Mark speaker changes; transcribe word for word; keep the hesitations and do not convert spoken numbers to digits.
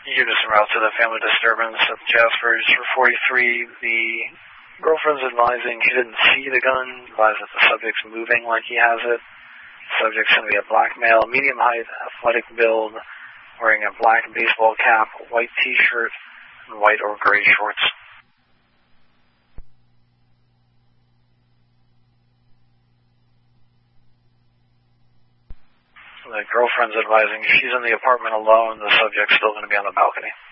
Speaker 1: Units en route to the family disturbance at Jaspers for forty-three. The girlfriend's advising she didn't see the gun, advised that the subject's moving like he has it. The subject's going to be a black male, medium height, athletic build, wearing a black baseball cap, white t-shirt, and white or gray shorts. The girlfriend's advising she's in the apartment alone, the subject's still going to be on the balcony.